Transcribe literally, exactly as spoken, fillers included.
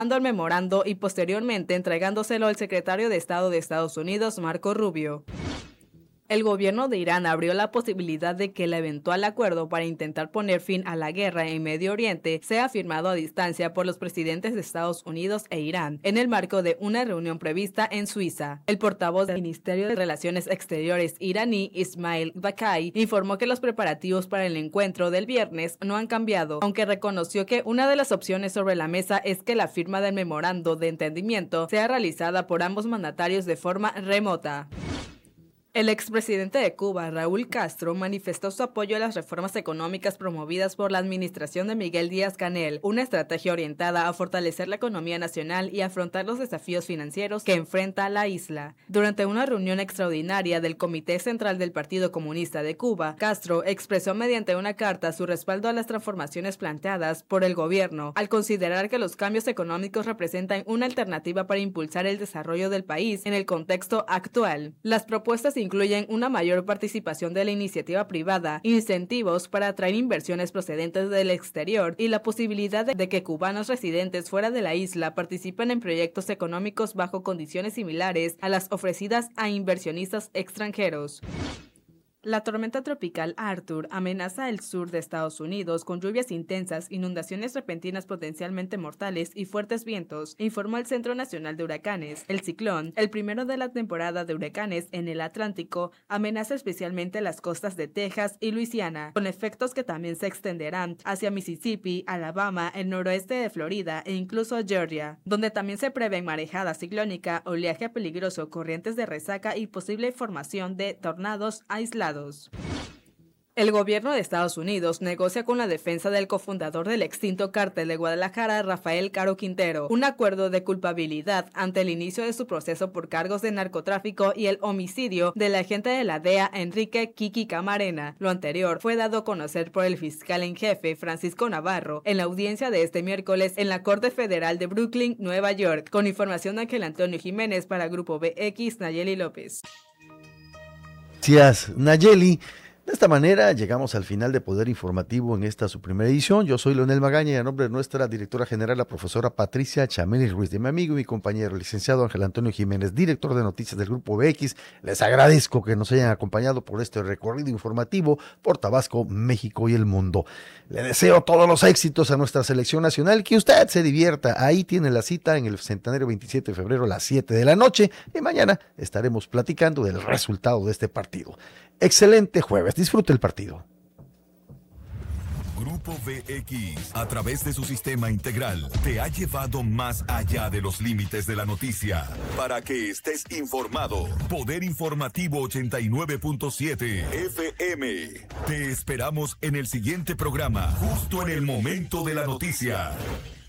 al memorando y posteriormente entregándoselo al secretario de Estado de Estados Unidos, Marco Rubio. El gobierno de Irán abrió la posibilidad de que el eventual acuerdo para intentar poner fin a la guerra en Medio Oriente sea firmado a distancia por los presidentes de Estados Unidos e Irán, en el marco de una reunión prevista en Suiza. El portavoz del Ministerio de Relaciones Exteriores iraní, Ismail Baqai, informó que los preparativos para el encuentro del viernes no han cambiado, aunque reconoció que una de las opciones sobre la mesa es que la firma del memorando de entendimiento sea realizada por ambos mandatarios de forma remota. El expresidente de Cuba, Raúl Castro, manifestó su apoyo a las reformas económicas promovidas por la administración de Miguel Díaz-Canel, una estrategia orientada a fortalecer la economía nacional y afrontar los desafíos financieros que enfrenta la isla. Durante una reunión extraordinaria del Comité Central del Partido Comunista de Cuba, Castro expresó mediante una carta su respaldo a las transformaciones planteadas por el gobierno, al considerar que los cambios económicos representan una alternativa para impulsar el desarrollo del país en el contexto actual. Las propuestas incluyen una mayor participación de la iniciativa privada, incentivos para atraer inversiones procedentes del exterior y la posibilidad de que cubanos residentes fuera de la isla participen en proyectos económicos bajo condiciones similares a las ofrecidas a inversionistas extranjeros. La tormenta tropical Arthur amenaza el sur de Estados Unidos con lluvias intensas, inundaciones repentinas potencialmente mortales y fuertes vientos, informó el Centro Nacional de Huracanes. El ciclón, el primero de la temporada de huracanes en el Atlántico, amenaza especialmente las costas de Texas y Luisiana, con efectos que también se extenderán hacia Mississippi, Alabama, el noroeste de Florida e incluso Georgia, donde también se prevé marejada ciclónica, oleaje peligroso, corrientes de resaca y posible formación de tornados aislados. El gobierno de Estados Unidos negocia con la defensa del cofundador del extinto cártel de Guadalajara, Rafael Caro Quintero, un acuerdo de culpabilidad ante el inicio de su proceso por cargos de narcotráfico y el homicidio del agente de la D E A, Enrique Kiki Camarena. Lo anterior fue dado a conocer por el fiscal en jefe, Francisco Navarro, en la audiencia de este miércoles en la Corte Federal de Brooklyn, Nueva York, con información de Ángel Antonio Jiménez para Grupo B X, Nayeli López. Gracias, Nayeli. De esta manera llegamos al final de Poder Informativo en esta su primera edición. Yo soy Leonel Magaña y a nombre de nuestra directora general, la profesora Patricia Chameli Ruiz, de mi amigo y mi compañero, el licenciado Ángel Antonio Jiménez, director de noticias del Grupo B X, les agradezco que nos hayan acompañado por este recorrido informativo por Tabasco, México y el mundo. Le deseo todos los éxitos a nuestra selección nacional, que usted se divierta. Ahí tiene la cita en el Centenario veintisiete de febrero a las siete de la noche y mañana estaremos platicando del resultado de este partido. Excelente jueves, disfrute el partido. Grupo B X, a través de su sistema integral, te ha llevado más allá de los límites de la noticia para que estés informado. Poder Informativo ochenta y nueve punto siete F M. Te esperamos en el siguiente programa, justo en el momento de la noticia.